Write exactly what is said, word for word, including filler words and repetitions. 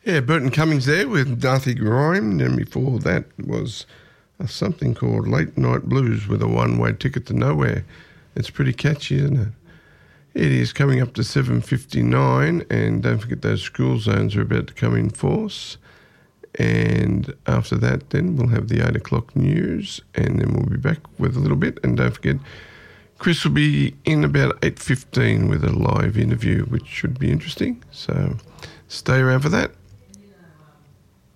Yeah, Burton Cummings there with Darcy Grime, and before that was uh, something called Late Night Blues with a one-way ticket to nowhere. It's pretty catchy, isn't it? It is coming up to seven fifty-nine, and don't forget those school zones are about to come in force. And after that, then we'll have the eight o'clock news, and then we'll be back with a little bit. And don't forget, Chris will be in about eight fifteen with a live interview, which should be interesting. So stay around for that.